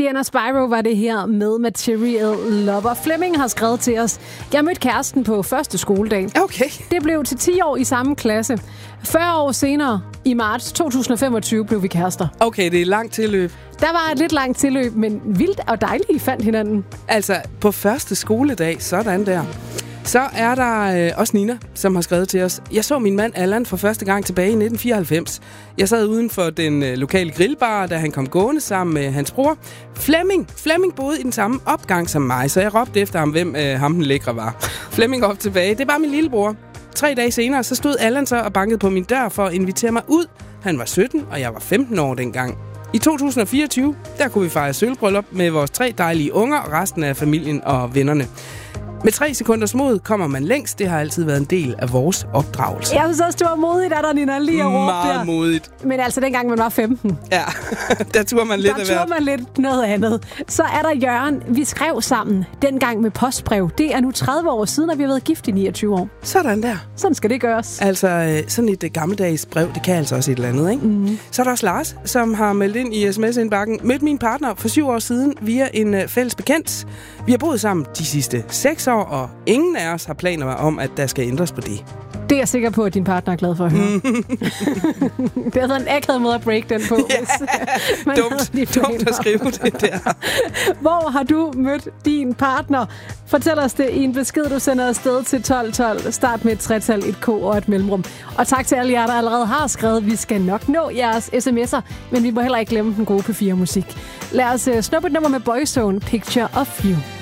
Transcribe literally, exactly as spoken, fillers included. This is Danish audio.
Sienna Spyro var det her med Material Lover. Flemming har skrevet til os: Jeg mødte kæresten på første skoledag. Okay. Det blev til ti år i samme klasse. fyrre år senere, i marts to tusind og femogtyve, blev vi kærester. Okay, det er langt tilløb. Der var et lidt langt tilløb, men vildt og dejligt, I fandt hinanden. Altså, på første skoledag, sådan der. Så er der øh, også Nina, som har skrevet til os: Jeg så min mand Allan for første gang tilbage i nitten fireoghalvfems. Jeg sad uden for den øh, lokale grillbar, da han kom gående sammen med hans bror. Flemming. Flemming boede i den samme opgang som mig, så jeg råbte efter ham, hvem øh, ham den lækre var. Flemming op tilbage. Det var min lillebror. Tre dage senere, så stod Allan så og bankede på min dør for at invitere mig ud. Han var sytten, og jeg var femten år dengang. I to tusind og fireogtyve, der kunne vi fejre sølvbryllup med vores tre dejlige unger og resten af familien og vennerne. Med tre sekunders mod kommer man længst. Det har altid været en del af vores opdragelse. Jeg synes også, det var modigt, at der Nina lige at råbe der. Meget modigt. Men altså, dengang man var femten. Ja, der turde man lidt der af hvert. Der turde man lidt noget andet. Så er der Jørgen. Vi skrev sammen dengang med postbrev. Det er nu tredive år siden, og vi har været gift i niogtyve år. Sådan der. Sådan skal det gøres. Altså, sådan et gammeldags brev, det kan altså også et eller andet, ikke? Mm. Så er der også Lars, som har meldt ind i sms-indbakken: Mødte min partner for syv år siden via en uh, fælles bekendt. Vi har boet sammen de sidste seks år, og ingen af os har planer om, at der skal ændres på det. Det er jeg sikker på, at din partner er glad for at høre. Det er sådan en akavet måde at break den på. Ja, dumt, dumt at skrive det der. Hvor har du mødt din partner? Fortæl os det i en besked, du sender afsted til tolv tolv. Start med et tretal, et K og et mellemrum. Og tak til alle jer, der allerede har skrevet. Vi skal nok nå jeres sms'er, men vi må heller ikke glemme den gode P fire musik. Lad os uh, snuppe et nummer med Boyzone, Picture of You.